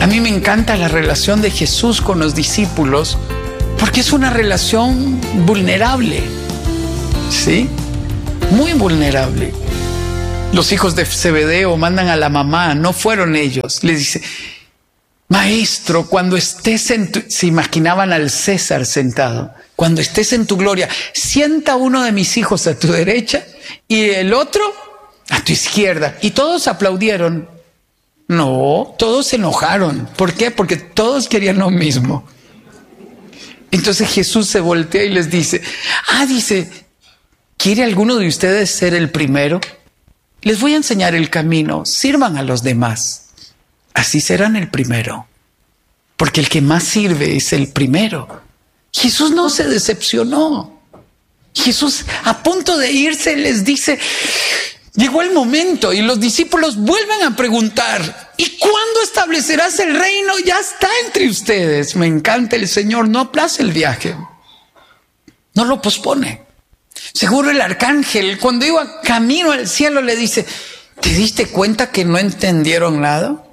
A mí me encanta la relación de Jesús con los discípulos porque es una relación vulnerable, ¿sí? Muy vulnerable. Los hijos de Zebedeo mandan a la mamá, no fueron ellos. Les dice, maestro, cuando estés en tu... Se imaginaban al César sentado. Cuando estés en tu gloria, sienta uno de mis hijos a tu derecha y el otro a tu izquierda. Y todos aplaudieron. No, todos se enojaron. ¿Por qué? Porque todos querían lo mismo. Entonces Jesús se voltea y les dice, dice, ¿quiere alguno de ustedes ser el primero? Les voy a enseñar el camino, sirvan a los demás. Así serán el primero. Porque el que más sirve es el primero. Jesús no se decepcionó. Jesús, a punto de irse, les dice, llegó el momento, y los discípulos vuelven a preguntar, ¿y cuándo establecerás el reino? Ya está entre ustedes. Me encanta el Señor, no aplaza el viaje. No lo pospone. Seguro el arcángel, cuando iba camino al cielo, le dice, ¿te diste cuenta que no entendieron nada?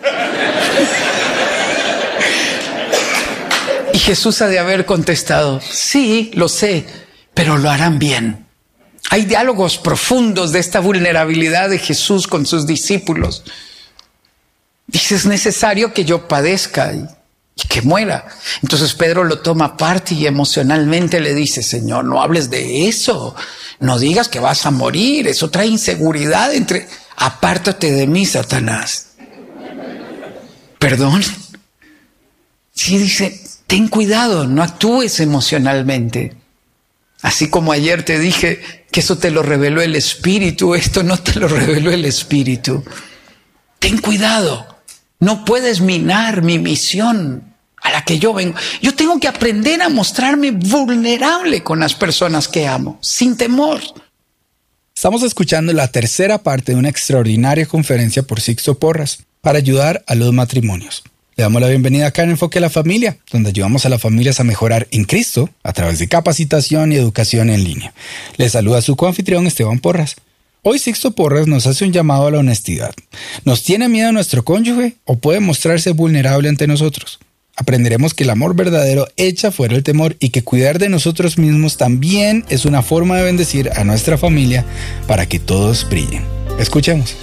Y Jesús ha de haber contestado, sí, lo sé, pero lo harán bien. Hay diálogos profundos de esta vulnerabilidad de Jesús con sus discípulos. Dice, es necesario que yo padezca y que muera. Entonces Pedro lo toma aparte y emocionalmente le dice, Señor, no hables de eso. No digas que vas a morir. Eso trae inseguridad entre... Apártate de mí, Satanás. ¿Perdón? Sí, dice, ten cuidado, no actúes emocionalmente. Así como ayer te dije que eso te lo reveló el Espíritu, esto no te lo reveló el Espíritu. Ten cuidado. No puedes minar mi misión a la que yo vengo. Yo tengo que aprender a mostrarme vulnerable con las personas que amo, sin temor. Estamos escuchando la tercera parte de una extraordinaria conferencia por Sixto Porras para ayudar a los matrimonios. Le damos la bienvenida acá en Enfoque a la Familia, donde ayudamos a las familias a mejorar en Cristo a través de capacitación y educación en línea. Les saluda su coanfitrión Esteban Porras. Hoy Sixto Porras nos hace un llamado a la honestidad. ¿Nos tiene miedo nuestro cónyuge o puede mostrarse vulnerable ante nosotros? Aprenderemos que el amor verdadero echa fuera el temor y que cuidar de nosotros mismos también es una forma de bendecir a nuestra familia para que todos brillen. Escuchemos.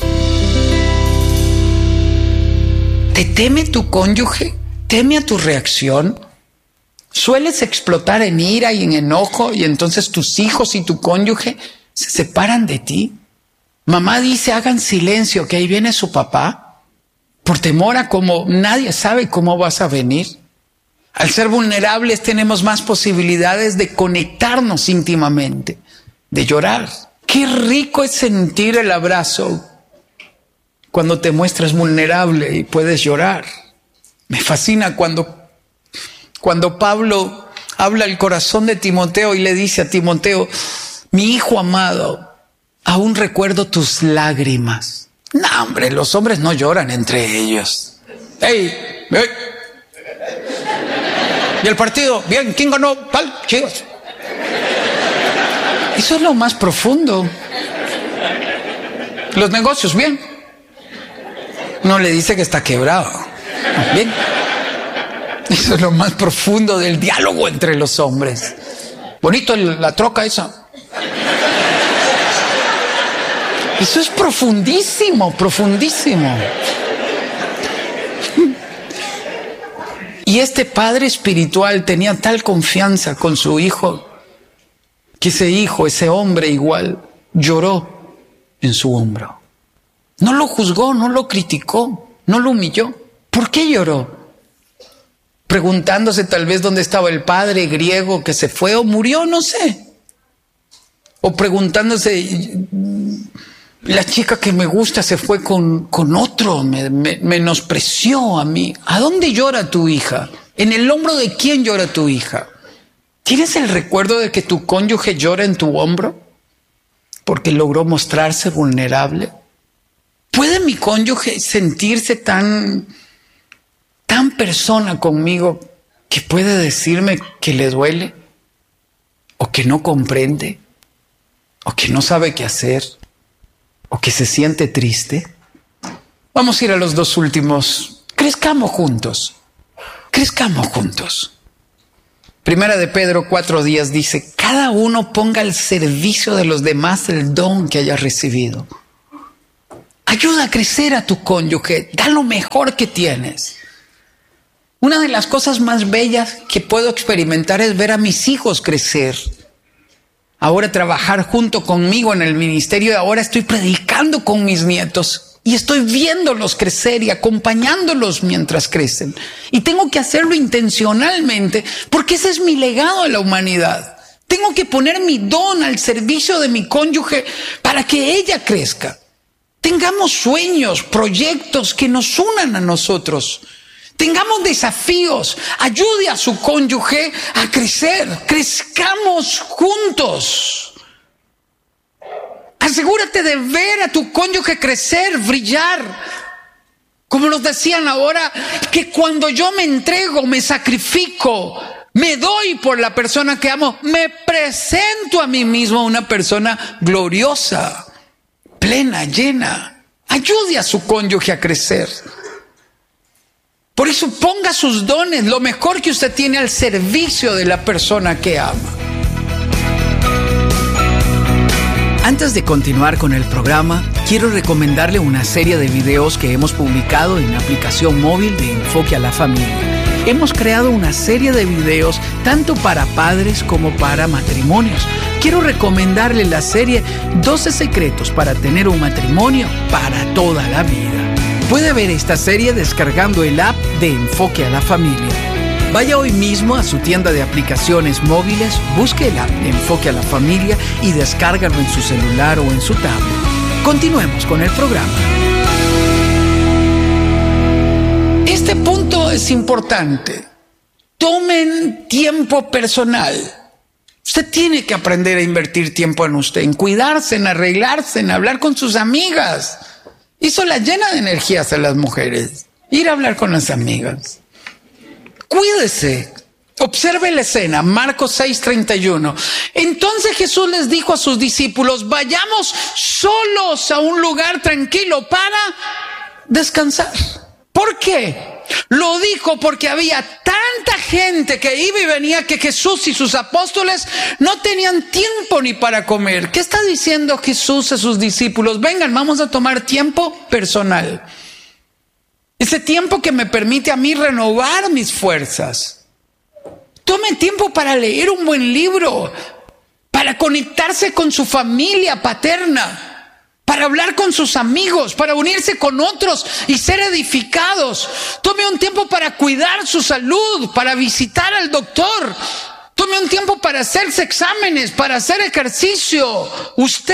¿Te teme tu cónyuge? ¿Teme a tu reacción? ¿Sueles explotar en ira y en enojo y entonces tus hijos y tu cónyuge se separan de ti? Mamá dice, hagan silencio, que ahí viene su papá, por temor a cómo nadie sabe cómo vas a venir. Al ser vulnerables tenemos más posibilidades de conectarnos íntimamente, de llorar. Qué rico es sentir el abrazo cuando te muestras vulnerable y puedes llorar. Me fascina cuando Pablo habla al corazón de Timoteo y le dice a Timoteo, mi hijo amado, aún recuerdo tus lágrimas. No, hombre, los hombres no lloran entre ellos. ¡Ey! ¡Ey! ¿Y el partido? Bien, ¿quién ganó? Tal, chicos. Eso es lo más profundo. Los negocios, bien. No le dice que está quebrado. Bien. Eso es lo más profundo del diálogo entre los hombres. Bonito la troca esa. Eso es profundísimo, profundísimo. Y este padre espiritual tenía tal confianza con su hijo, que ese hijo, ese hombre igual, lloró en su hombro. No lo juzgó, no lo criticó, no lo humilló. ¿Por qué lloró? Preguntándose tal vez dónde estaba el padre griego que se fue o murió, no sé. O preguntándose, la chica que me gusta se fue con otro, me menospreció a mí. ¿A dónde llora tu hija? ¿En el hombro de quién llora tu hija? ¿Tienes el recuerdo de que tu cónyuge llora en tu hombro porque logró mostrarse vulnerable? ¿Puede mi cónyuge sentirse tan persona conmigo que puede decirme que le duele? ¿O que no comprende? ¿O que no sabe qué hacer? ¿O que se siente triste? Vamos a ir a los dos últimos crezcamos juntos. Crezcamos juntos. Primera de Pedro 4:10 dice, cada uno ponga al servicio de los demás el don que haya recibido. Ayuda a crecer a tu cónyuge, da lo mejor que tienes. Una de las cosas más bellas que puedo experimentar es ver a mis hijos crecer. Ahora trabajar junto conmigo en el ministerio y ahora estoy predicando con mis nietos y estoy viéndolos crecer y acompañándolos mientras crecen. Y tengo que hacerlo intencionalmente porque ese es mi legado a la humanidad. Tengo que poner mi don al servicio de mi cónyuge para que ella crezca. Tengamos sueños, proyectos que nos unan a nosotros. Tengamos desafíos, ayude a su cónyuge a crecer, crezcamos juntos. Asegúrate de ver a tu cónyuge crecer, brillar. Como nos decían ahora, que cuando yo me entrego, me sacrifico, me doy por la persona que amo, me presento a mí mismo una persona gloriosa, plena, llena. Ayude a su cónyuge a crecer. Por eso ponga sus dones, lo mejor que usted tiene al servicio de la persona que ama. Antes de continuar con el programa, quiero recomendarle una serie de videos que hemos publicado en la aplicación móvil de Enfoque a la Familia. Hemos creado una serie de videos tanto para padres como para matrimonios. Quiero recomendarle la serie 12 secretos para tener un matrimonio para toda la vida. Puede ver esta serie descargando el app de Enfoque a la Familia. Vaya hoy mismo a su tienda de aplicaciones móviles, busque el app de Enfoque a la Familia y descárgalo en su celular o en su tablet. Continuemos con el programa. Este punto es importante. Tomen tiempo personal. Usted tiene que aprender a invertir tiempo en usted, en cuidarse, en arreglarse, en hablar con sus amigas. Eso la llena de energías a las mujeres. Ir a hablar con las amigas. Cuídese. Observe la escena, Marcos 6:31. Entonces Jesús les dijo a sus discípulos, vayamos solos a un lugar tranquilo para descansar. ¿Por qué? Lo dijo porque había tanta gente que iba y venía que Jesús y sus apóstoles no tenían tiempo ni para comer. ¿Qué está diciendo Jesús a sus discípulos? Vengan, vamos a tomar tiempo personal. Ese tiempo que me permite a mí renovar mis fuerzas. Tome tiempo para leer un buen libro, para conectarse con su familia paterna, para hablar con sus amigos, para unirse con otros y ser edificados. Tome un tiempo para cuidar su salud, para visitar al doctor. Tome un tiempo para hacerse exámenes, para hacer ejercicio. Usted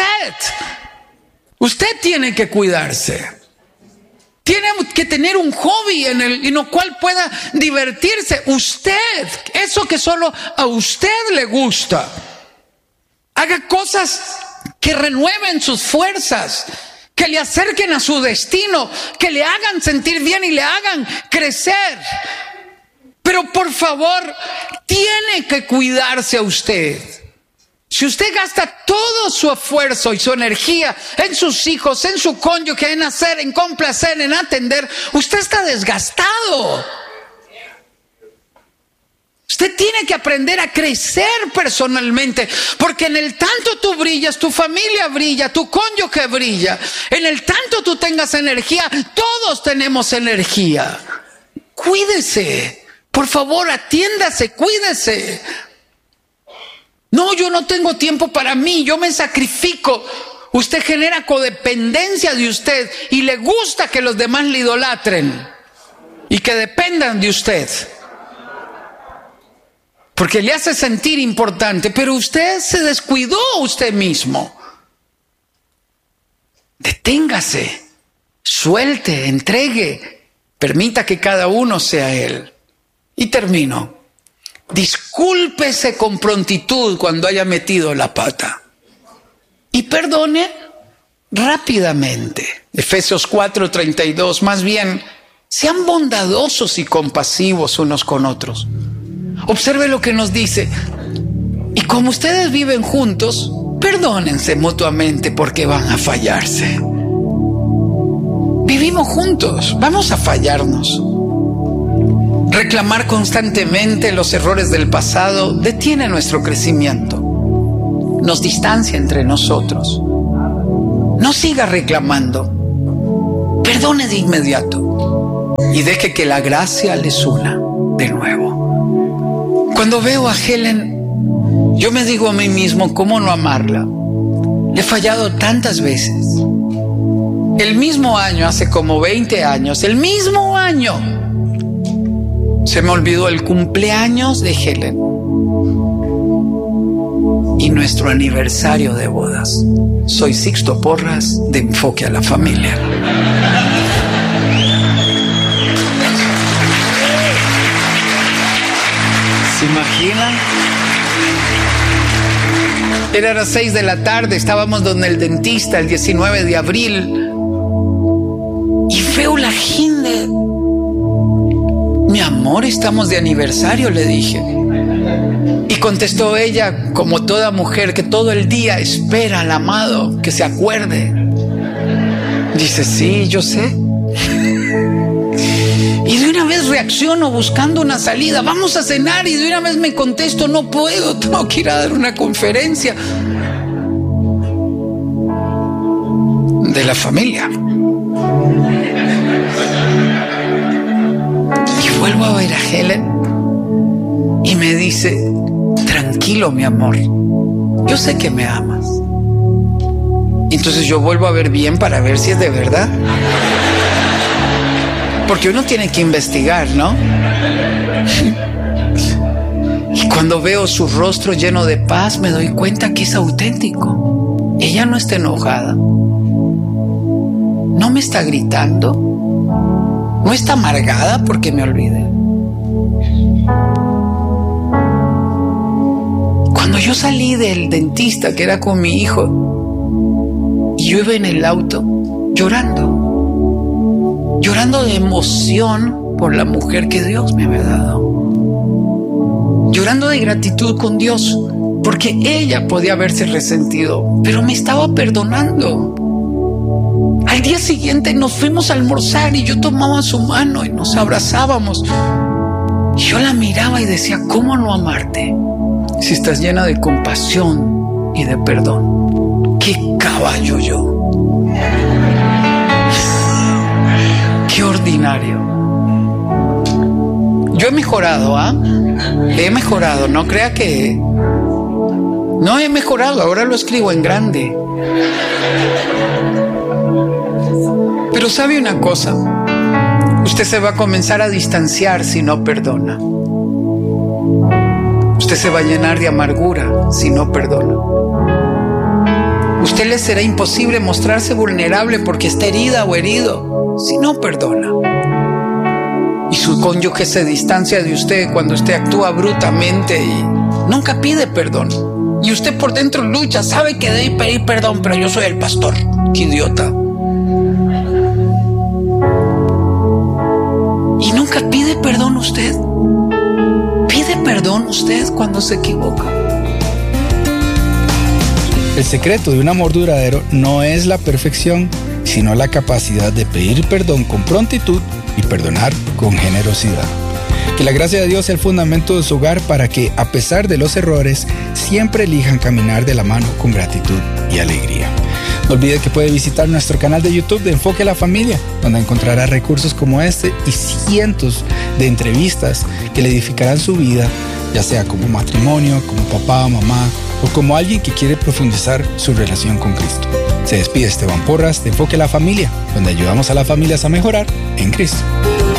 tiene que cuidarse. Tiene que tener un hobby en lo cual pueda divertirse. Usted, eso que solo a usted le gusta. Haga cosas que renueven sus fuerzas, que le acerquen a su destino, que le hagan sentir bien y le hagan crecer. Pero por favor, tiene que cuidarse a usted. Si usted gasta todo su esfuerzo y su energía en sus hijos, en su cónyuge, en hacer, en complacer, en atender, usted está desgastado. Usted tiene que aprender a crecer personalmente, porque en el tanto tú brillas, tu familia brilla, tu cónyuge brilla. En el tanto tú tengas energía, todos tenemos energía. Cuídese, por favor, atiéndase, cuídese. No, yo no tengo tiempo para mí, yo me sacrifico. Usted genera codependencia de usted y le gusta que los demás le idolatren y que dependan de usted. Porque le hace sentir importante, pero usted se descuidó usted mismo. Deténgase, suelte, entregue, permita que cada uno sea él. Y termino. Discúlpese con prontitud cuando haya metido la pata. Y perdone rápidamente. Efesios 4:32, más bien, sean bondadosos y compasivos unos con otros. Observe lo que nos dice. Y como ustedes viven juntos, perdónense mutuamente porque van a fallarse. Vivimos juntos, vamos a fallarnos. Reclamar constantemente los errores del pasado detiene nuestro crecimiento, nos distancia entre nosotros. No siga reclamando, perdone de inmediato y deje que la gracia les una de nuevo. Cuando veo a Helen, yo me digo a mí mismo, ¿cómo no amarla? Le he fallado tantas veces. El mismo año, hace como 20 años, el mismo año, se me olvidó el cumpleaños de Helen y nuestro aniversario de bodas. Soy Sixto Porras de Enfoque a la Familia. ¿Se imaginan? Era las 6 de la tarde, estábamos donde el dentista el 19 de abril y veo la gente. Mi amor, estamos de aniversario, le dije. Y contestó ella, como toda mujer que todo el día espera al amado que se acuerde. Dice, sí, yo sé. Y de una vez reacciono buscando una salida. Vamos a cenar, y de una vez me contesto, no puedo, tengo que ir a dar una conferencia de la familia. Y vuelvo a ver a Helen y me dice, tranquilo, mi amor, yo sé que me amas. Entonces yo vuelvo a ver bien para ver si es de verdad. Porque uno tiene que investigar, ¿no? Y cuando veo su rostro lleno de paz, me doy cuenta que es auténtico. Ella no está enojada. No me está gritando. No está amargada porque me olvidé. Cuando yo salí del dentista, que era con mi hijo, y yo iba en el auto llorando de emoción por la mujer que Dios me había dado, llorando de gratitud con Dios, porque ella podía haberse resentido, pero me estaba perdonando. Al día siguiente nos fuimos a almorzar y yo tomaba su mano y nos abrazábamos. Y yo la miraba y decía, ¿cómo no amarte si estás llena de compasión y de perdón? ¡Qué caballo yo! ¡Qué ordinario! Yo he mejorado, ¿ah? He mejorado, no crea que... No he mejorado, ahora lo escribo en grande. Pero ¿sabe una cosa? Usted se va a comenzar a distanciar si no perdona. Usted se va a llenar de amargura si no perdona. Usted le será imposible mostrarse vulnerable porque está herida o herido si no perdona. Y su cónyuge se distancia de usted cuando usted actúa brutamente y nunca pide perdón. Y usted por dentro lucha, sabe que debe pedir perdón, pero yo soy el pastor. ¡Qué idiota! Y nunca pide perdón usted. ¿Pide perdón usted cuando se equivoca? El secreto de un amor duradero no es la perfección, sino la capacidad de pedir perdón con prontitud y perdonar con generosidad. Que la gracia de Dios sea el fundamento de su hogar para que, a pesar de los errores, siempre elijan caminar de la mano con gratitud y alegría. No olvide que puede visitar nuestro canal de YouTube de Enfoque a la Familia, donde encontrará recursos como este y cientos de entrevistas que le edificarán su vida, ya sea como matrimonio, como papá o mamá, o como alguien que quiere profundizar su relación con Cristo. Se despide Esteban Porras de Enfoque a la Familia, donde ayudamos a las familias a mejorar en Cristo.